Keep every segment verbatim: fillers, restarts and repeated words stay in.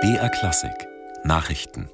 B R Klassik Nachrichten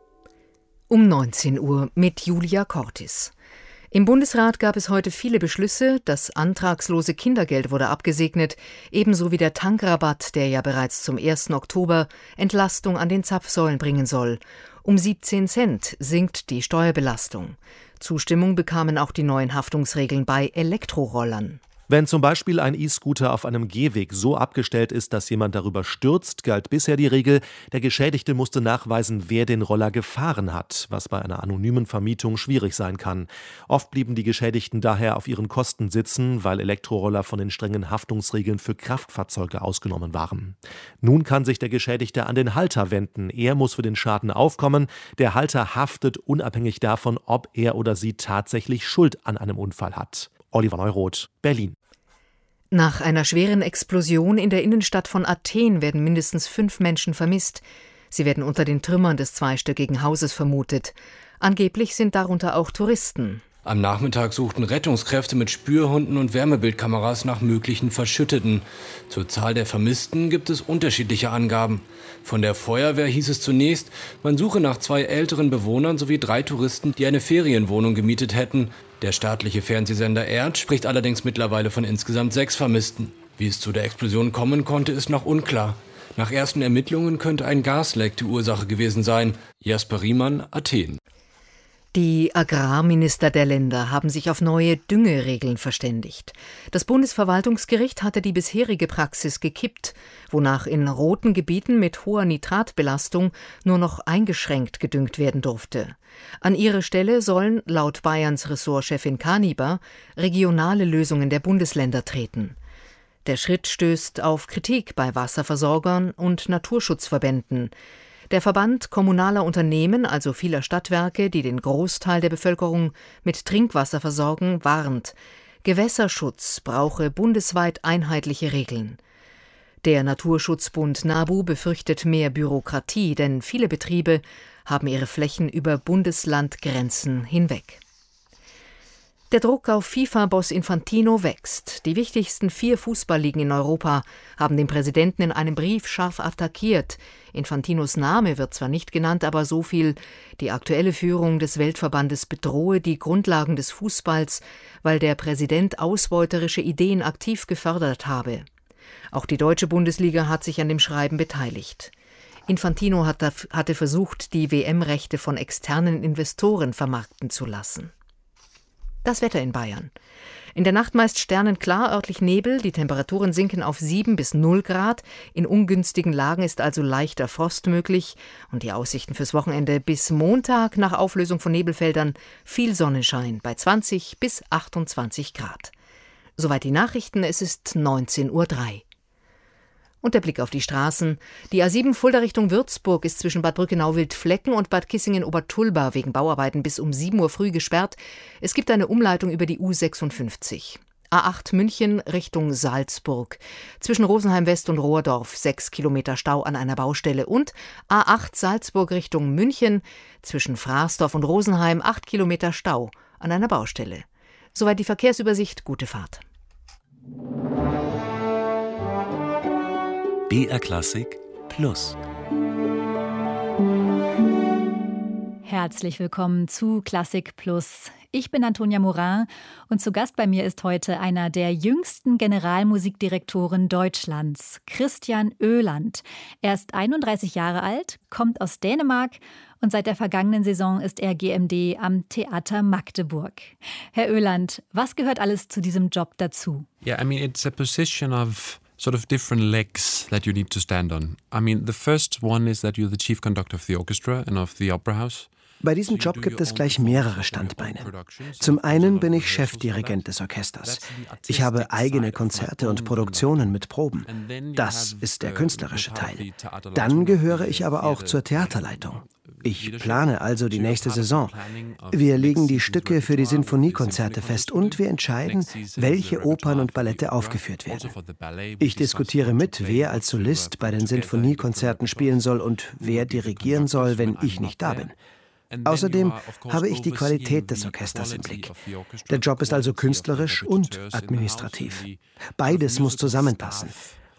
Um neunzehn Uhr mit Julia Cortis. Im Bundesrat gab es heute viele Beschlüsse. Das antragslose Kindergeld wurde abgesegnet, ebenso wie der Tankrabatt, der ja bereits zum ersten Oktober Entlastung an den Zapfsäulen bringen soll. Um siebzehn Cent sinkt die Steuerbelastung. Zustimmung bekamen auch die neuen Haftungsregeln bei Elektrorollern. Wenn zum Beispiel ein E-Scooter auf einem Gehweg so abgestellt ist, dass jemand darüber stürzt, galt bisher die Regel, der Geschädigte musste nachweisen, wer den Roller gefahren hat, was bei einer anonymen Vermietung schwierig sein kann. Oft blieben die Geschädigten daher auf ihren Kosten sitzen, weil Elektroroller von den strengen Haftungsregeln für Kraftfahrzeuge ausgenommen waren. Nun kann sich der Geschädigte an den Halter wenden. Er muss für den Schaden aufkommen. Der Halter haftet unabhängig davon, ob er oder sie tatsächlich Schuld an einem Unfall hat. Oliver Neuroth, Berlin. Nach einer schweren Explosion in der Innenstadt von Athen werden mindestens fünf Menschen vermisst. Sie werden unter den Trümmern des zweistöckigen Hauses vermutet. Angeblich sind darunter auch Touristen. Am Nachmittag suchten Rettungskräfte mit Spürhunden und Wärmebildkameras nach möglichen Verschütteten. Zur Zahl der Vermissten gibt es unterschiedliche Angaben. Von der Feuerwehr hieß es zunächst, man suche nach zwei älteren Bewohnern sowie drei Touristen, die eine Ferienwohnung gemietet hätten. Der staatliche Fernsehsender E R D spricht allerdings mittlerweile von insgesamt sechs Vermissten. Wie es zu der Explosion kommen konnte, ist noch unklar. Nach ersten Ermittlungen könnte ein Gasleck die Ursache gewesen sein. Jasper Riemann, Athen. Die Agrarminister der Länder haben sich auf neue Düngeregeln verständigt. Das Bundesverwaltungsgericht hatte die bisherige Praxis gekippt, wonach in roten Gebieten mit hoher Nitratbelastung nur noch eingeschränkt gedüngt werden durfte. An ihre Stelle sollen, laut Bayerns Ressortchefin Kaniber, regionale Lösungen der Bundesländer treten. Der Schritt stößt auf Kritik bei Wasserversorgern und Naturschutzverbänden. Der Verband kommunaler Unternehmen, also vieler Stadtwerke, die den Großteil der Bevölkerung mit Trinkwasser versorgen, warnt, Gewässerschutz brauche bundesweit einheitliche Regeln. Der Naturschutzbund NABU befürchtet mehr Bürokratie, denn viele Betriebe haben ihre Flächen über Bundeslandgrenzen hinweg. Der Druck auf FIFA-Boss Infantino wächst. Die wichtigsten vier Fußballligen in Europa haben den Präsidenten in einem Brief scharf attackiert. Infantinos Name wird zwar nicht genannt, aber so viel: Die aktuelle Führung des Weltverbandes bedrohe die Grundlagen des Fußballs, weil der Präsident ausbeuterische Ideen aktiv gefördert habe. Auch die deutsche Bundesliga hat sich an dem Schreiben beteiligt. Infantino hatte versucht, die W M-Rechte von externen Investoren vermarkten zu lassen. Das Wetter in Bayern. In der Nacht meist sternenklar, örtlich Nebel, die Temperaturen sinken auf sieben bis null Grad. In ungünstigen Lagen ist also leichter Frost möglich. Und die Aussichten fürs Wochenende: bis Montag nach Auflösung von Nebelfeldern viel Sonnenschein bei zwanzig bis achtundzwanzig Grad. Soweit die Nachrichten, es ist neunzehn Uhr drei. Und der Blick auf die Straßen. Die A sieben Fulda Richtung Würzburg ist zwischen Bad Brückenau-Wildflecken und Bad Kissingen-Obertulba wegen Bauarbeiten bis um sieben Uhr früh gesperrt. Es gibt eine Umleitung über die U sechsundfünfzig. A acht München Richtung Salzburg. Zwischen Rosenheim West und Rohrdorf sechs Kilometer Stau an einer Baustelle. Und A acht Salzburg Richtung München zwischen Fraßdorf und Rosenheim acht Kilometer Stau an einer Baustelle. Soweit die Verkehrsübersicht. Gute Fahrt. B R Klassik Plus. Herzlich willkommen zu Klassik Plus. Ich bin Antonia Morin und zu Gast bei mir ist heute einer der jüngsten Generalmusikdirektoren Deutschlands, Christian Öland. Er ist einunddreißig Jahre alt, kommt aus Dänemark und seit der vergangenen Saison ist er G M D am Theater Magdeburg. Herr Öland, was gehört alles zu diesem Job dazu? Yeah, I mean, it's a position of sort of different legs that you need to stand on. I mean, the first one is that you're the chief conductor of the orchestra and of the opera house. Bei diesem Job gibt es gleich mehrere Standbeine. Zum einen bin ich Chefdirigent des Orchesters. Ich habe eigene Konzerte und Produktionen mit Proben. Das ist der künstlerische Teil. Dann gehöre ich aber auch zur Theaterleitung. Ich plane also die nächste Saison. Wir legen die Stücke für die Sinfoniekonzerte fest und wir entscheiden, welche Opern und Ballette aufgeführt werden. Ich diskutiere mit, wer als Solist bei den Sinfoniekonzerten spielen soll und wer dirigieren soll, wenn ich nicht da bin. Außerdem habe ich die Qualität des Orchesters im Blick. Der Job ist also künstlerisch und administrativ. Beides muss zusammenpassen.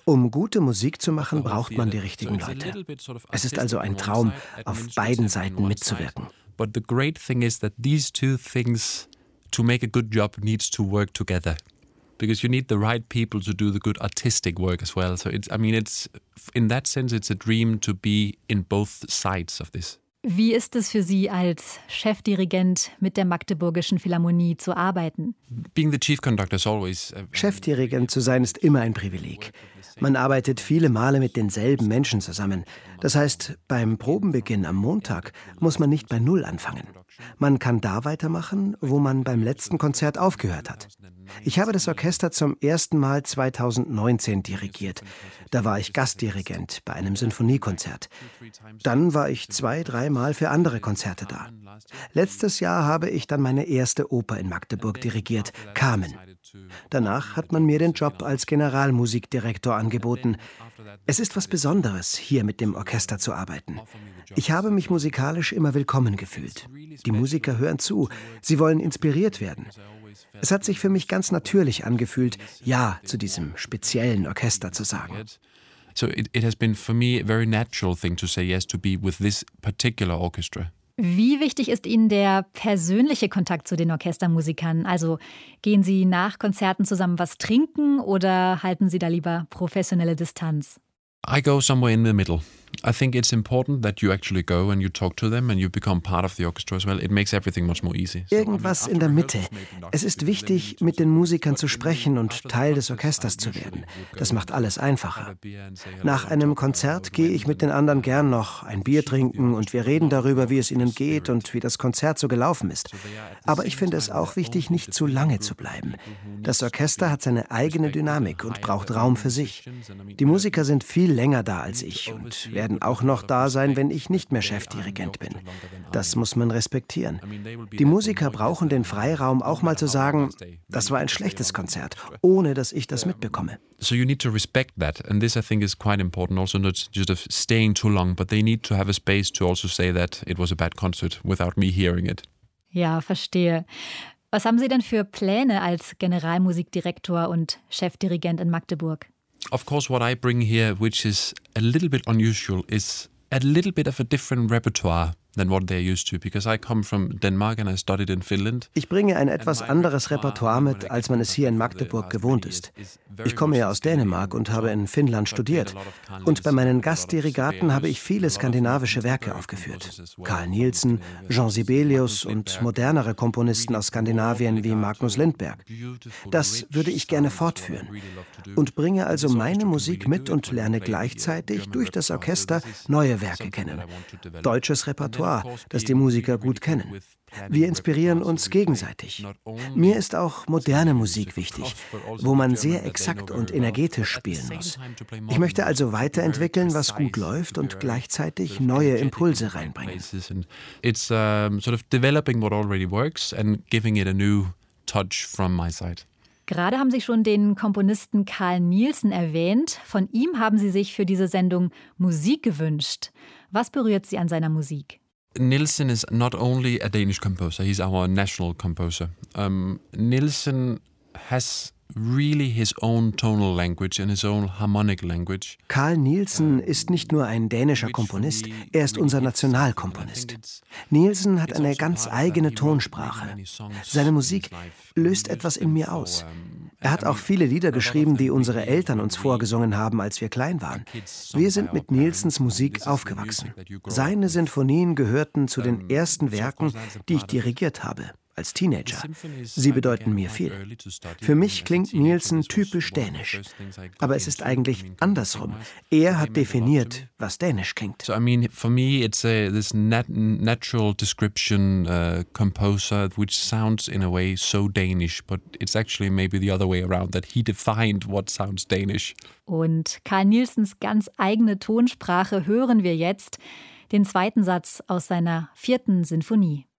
Um gute Musik zu machen, braucht man die richtigen Leute. Es ist also ein Traum, auf beiden Seiten mitzuwirken. But the great thing is that these two things, to make a good job, needs to work together. Because you need the right people to do the good artistic work as well. So it's, I mean, it's in that sense, it's a dream to be in both sides of this. Wie ist es für Sie als Chefdirigent mit der Magdeburgischen Philharmonie zu arbeiten? Being the chief conductor is always Chefdirigent zu sein ist immer ein Privileg. Man arbeitet viele Male mit denselben Menschen zusammen. Das heißt, beim Probenbeginn am Montag muss man nicht bei Null anfangen. Man kann da weitermachen, wo man beim letzten Konzert aufgehört hat. Ich habe das Orchester zum ersten Mal zweitausendneunzehn dirigiert. Da war ich Gastdirigent bei einem Sinfoniekonzert. Dann war ich zwei, dreimal für andere Konzerte da. Letztes Jahr habe ich dann meine erste Oper in Magdeburg dirigiert, Carmen. Danach hat man mir den Job als Generalmusikdirektor angeboten. Es ist was Besonderes, hier mit dem Orchester zu arbeiten. Ich habe mich musikalisch immer willkommen gefühlt. Die Musiker hören zu, sie wollen inspiriert werden. Es hat sich für mich ganz natürlich angefühlt, Ja zu diesem speziellen Orchester zu sagen. So it, it has been for me a very natural thing to say yes to be with this particular orchestra. Wie wichtig ist Ihnen der persönliche Kontakt zu den Orchestermusikern? Also gehen Sie nach Konzerten zusammen was trinken oder halten Sie da lieber professionelle Distanz? I go somewhere in the middle. I think it's important that you actually go and you talk to them and you become part of the orchestra as well. It makes everything much more easy. Irgendwas in der Mitte. Es ist wichtig, mit den Musikern zu sprechen und Teil des Orchesters zu werden. Das macht alles einfacher. Nach einem Konzert gehe ich mit den anderen gern noch ein Bier trinken und wir reden darüber, wie es ihnen geht und wie das Konzert so gelaufen ist. Aber ich finde es auch wichtig, nicht zu lange zu bleiben. Das Orchester hat seine eigene Dynamik und braucht Raum für sich. Die Musiker sind viel länger da als ich und werden auch noch da sein, wenn ich nicht mehr Chefdirigent bin. Das muss man respektieren. Die Musiker brauchen den Freiraum, auch mal zu sagen, das war ein schlechtes Konzert, ohne dass ich das mitbekomme. So you need to respect that, and this I think is quite important. Also not just of staying too long, but they need to have a space to also say that it was a bad concert without me hearing it. Ja, verstehe. Was haben Sie denn für Pläne als Generalmusikdirektor und Chefdirigent in Magdeburg? Of course, what I bring here, which is a little bit unusual, is a little bit of a different repertoire than what they're used to, because I come from Denmark and I studied in Finland. Ich bringe ein etwas anderes Repertoire mit, als man es hier in Magdeburg gewohnt ist. Ich komme ja aus Dänemark und habe in Finnland studiert. Und bei meinen Gastdirigaten habe ich viele skandinavische Werke aufgeführt. Carl Nielsen, Jean Sibelius und modernere Komponisten aus Skandinavien wie Magnus Lindberg. Das würde ich gerne fortführen. Und bringe also meine Musik mit und lerne gleichzeitig durch das Orchester neue Werke kennen. Deutsches Repertoire, das die Musiker gut kennen. Wir inspirieren uns gegenseitig. Mir ist auch moderne Musik wichtig, wo man sehr exakt und energetisch spielen muss. Ich möchte also weiterentwickeln, was gut läuft und gleichzeitig neue Impulse reinbringen. It's um, sort of developing what already works and giving it a new touch from my side. Gerade haben Sie schon den Komponisten Carl Nielsen erwähnt. Von ihm haben Sie sich für diese Sendung Musik gewünscht. Was berührt Sie an seiner Musik? Nielsen is not only a Danish composer, he's our national composer. Um, Nielsen has really his own tonal language and his own harmonic language. Carl Nielsen ist nicht nur ein dänischer Komponist, er ist unser Nationalkomponist. Nielsen hat eine ganz eigene Tonsprache. Seine Musik löst etwas in mir aus. Er hat auch viele Lieder geschrieben, die unsere Eltern uns vorgesungen haben, als wir klein waren. Wir sind mit Nielsens Musik aufgewachsen. Seine Sinfonien gehörten zu den ersten Werken, die ich dirigiert habe. Als Teenager. Sie bedeuten mir viel. Für mich klingt Nielsen typisch dänisch. Aber es ist eigentlich andersrum. Er hat definiert, was dänisch klingt. So I mean, for me it's a, this nat natural description uh, composer which sounds in a way so Danish, but it's actually maybe the other way around, that he defined what sounds Danish. Und Carl Nielsens ganz eigene Tonsprache hören wir jetzt, den zweiten Satz aus seiner vierten Sinfonie.